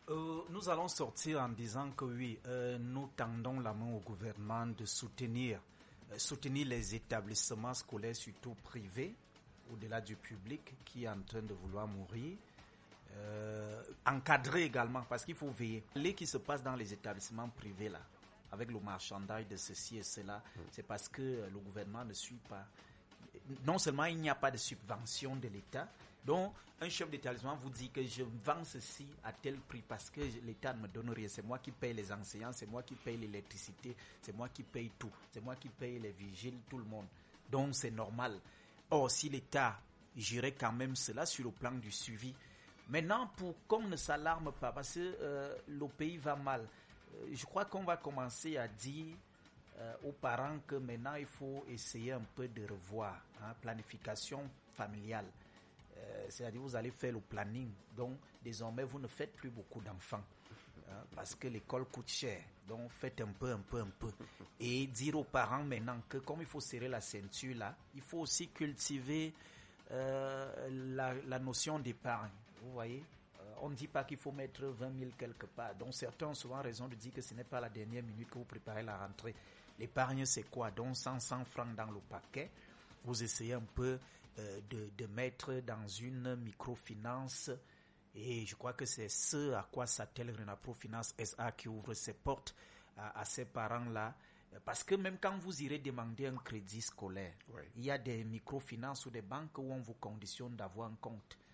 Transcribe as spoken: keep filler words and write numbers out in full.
Euh, nous allons sortir en disant que oui, euh, nous tendons la main au gouvernement de soutenir, euh, soutenir les établissements scolaires, surtout privés, au-delà du public, qui est en train de vouloir mourir. Euh, encadrer également, parce qu'il faut veiller. Les qui se passe dans les établissements privés là, avec le marchandage de ceci et cela, mmh. c'est parce que le gouvernement ne suit pas. Non seulement il n'y a pas de subvention de l'État, donc un chef d'établissement vous dit que je vends ceci à tel prix parce que l'État ne me donne rien. C'est moi qui paye les enseignants, c'est moi qui paye l'électricité, c'est moi qui paye tout, c'est moi qui paye les vigiles, tout le monde. Donc c'est normal. Or, si l'État gérait quand même cela sur le plan du suivi, maintenant, pour qu'on ne s'alarme pas, parce que euh, le pays va mal, euh, je crois qu'on va commencer à dire euh, aux parents que maintenant il faut essayer un peu de revoir, hein, planification familiale. Euh, c'est-à-dire vous allez faire le planning, donc désormais vous ne faites plus beaucoup d'enfants, hein, parce que l'école coûte cher, donc faites un peu, un peu, un peu. Et dire aux parents maintenant que comme il faut serrer la ceinture là, il faut aussi cultiver euh, la, la notion d'épargne. Vous voyez, euh, on ne dit pas qu'il faut mettre vingt mille quelque part. Donc certains ont souvent raison de dire que ce n'est pas la dernière minute que vous préparez la rentrée. L'épargne, c'est quoi? Donc cent, cent francs dans le paquet. Vous essayez un peu euh, de, de mettre dans une microfinance. Et je crois que c'est ce à quoi s'attelle Renapro Finance S A qui ouvre ses portes à, à ces parents-là. Parce que même quand vous irez demander un crédit scolaire, oui. il y a des microfinances ou des banques où on vous conditionne d'avoir un compte.